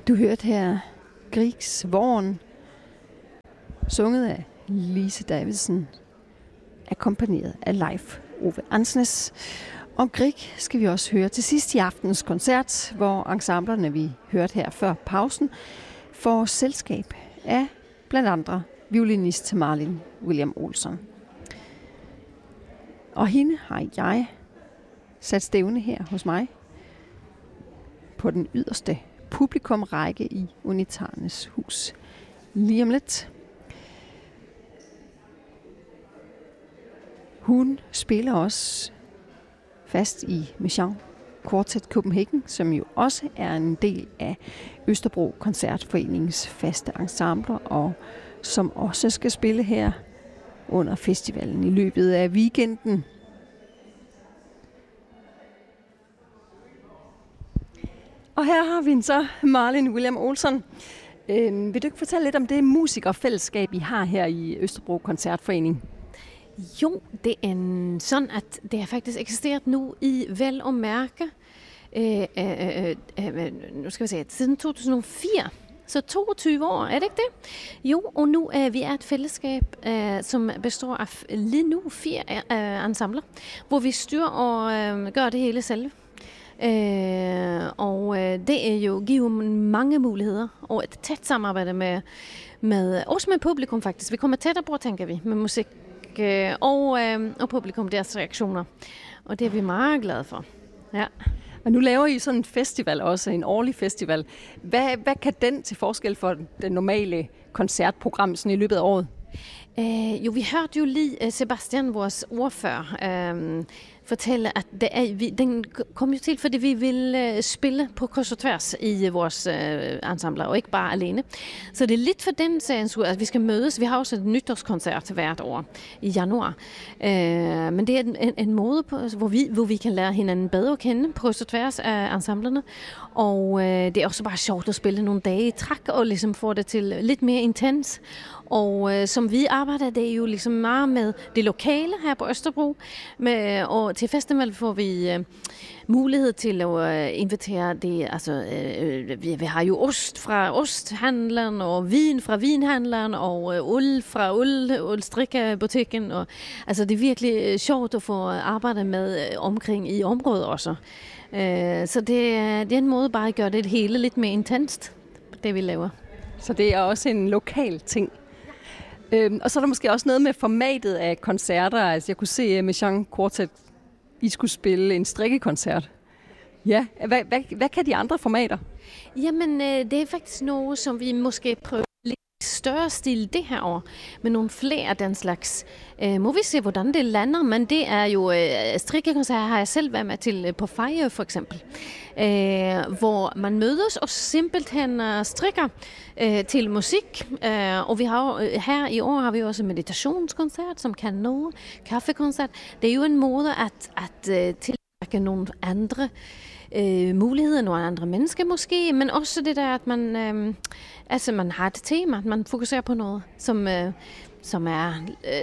Du hørte her Griegs Våren, sunget af Lise Davidsen, akkompagneret af Leif Ove Ansnes. Om Grieg skal vi også høre til sidst i aftens koncert, hvor ensemblerne, vi hørte her før pausen, får selskab af blandt andre violinist Marlin William Olsson. Og hende har jeg sat stævne her hos mig på den yderste publikumrække i Unitarnes hus lige om lidt. Hun spiller også fast i Messiaen Quartet Copenhagen, som jo også er en del af Østerbro Koncertforeningens faste ensembler, og som også skal spille her under festivalen i løbet af weekenden. Og her har vi så Marlin William Olsson. Vil du ikke fortælle lidt om det musikerfællesskab, I har her i Østerbro Koncertforening? Jo, det er sådan, at det har faktisk eksisteret nu i vel og mærke, nu skal vi se, siden 2004. Så 22 år, er det ikke det? Jo, og nu er vi et fællesskab, som består af lige nu 4 ensembler, hvor vi styrer og gør det hele selv. Og det er jo giver mange muligheder og et tæt samarbejde med også med publikum faktisk. Vi kommer tættere på, tænker vi, med musik og publikum, deres reaktioner. Og det er vi meget glade for. Ja. Og nu laver I sådan en festival også, en årlig festival. Hvad kan den til forskel for det normale koncertprogram sådan i løbet af året? Jo, vi hørte jo lige Sebastian, vores ordfører, fortælle, at den kom jo til, fordi vi vil spille på kryds og tværs i vores ensembler, og ikke bare alene. Så det er lidt for den sagens ud, at vi skal mødes. Vi har også et nytårskoncert hvert år i januar. Men det er en måde, hvor vi kan lære hinanden bedre at kende på kryds og tværs af ensemblerne. Og det er også bare sjovt at spille nogle dage i træk, og ligesom få det til lidt mere intens. Og som vi arbejder, det er jo ligesom meget med det lokale her på Østerbro. Og til festival får vi mulighed til at invitere det. Altså, vi har jo ost fra osthandleren, og vin fra vinhandleren, og uld fra uldstrikkebutikken. Og altså, det er virkelig sjovt at få arbejde med omkring i området også. Så det er en måde bare at gøre det hele lidt mere intenst, det vi laver. Så det er også en lokal ting. Og så er der måske også noget med formatet af koncerter. Altså jeg kunne se Messiaen Quartet, I skulle spille en strikkekoncert. Ja, hvad kan de andre formater? Jamen, det er faktisk noget, som vi måske prøver lidt større stil det her år, med nogle flere af den slags. Må vi se, hvordan det lander, men det er jo strikkekoncerter, har jeg selv været med til på Fejø for eksempel, hvor man mødes og simpelthen strikker til musik, og vi har her i år har vi også meditationskoncert, som kan nå kaffekoncert. Det er jo en måde at tiltrække nogle andre muligheder, nogle andre mennesker måske, men også det der, at man har et tema, man fokuserer på noget, som er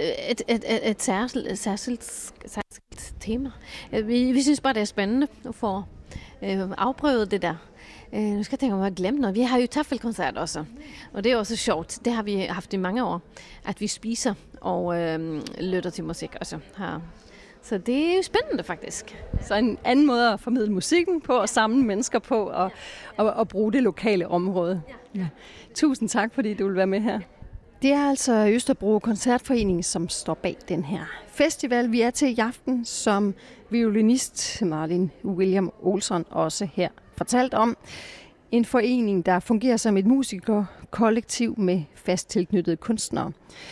et særskilt tema. Vi synes bare, det er spændende at få afprøvet det der. Nu skal jeg tænke, om jeg har glemt noget. Vi har jo taffelkoncert også, og det er også sjovt. Det har vi haft i mange år, at vi spiser og lytter til musik også her. Så det er jo spændende faktisk. Så en anden måde at formidle musikken på, og samle mennesker på, og bruge det lokale område. Ja. Tusind tak, fordi du vil være med her. Det er altså Østerbro Koncertforening, som står bag den her festival, vi er til i aften, som violinist Marlin William Olsson også her fortalt om. En forening, der fungerer som et musikerkollektiv med fast tilknyttede kunstnere.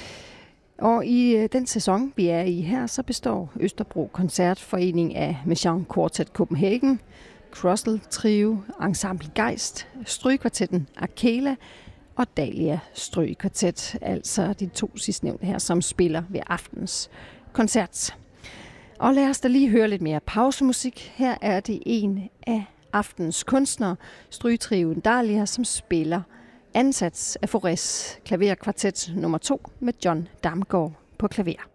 Og i den sæson, vi er i her, så består Østerbro Koncertforening af Messiaen Quartet Copenhagen, Crossel Trio, Ensemble Geist, Strygekvartetten Akela og Dahlia Strygekvartet, altså de 2 sidstnævnte her, som spiller ved aftens koncert. Og lad os da lige høre lidt mere pausemusik. Her er det en af aftens kunstnere, Strygetrioen Dahlia, som spiller ansats af Faurés klaverkvartet nummer 2 med John Damgaard på klaver.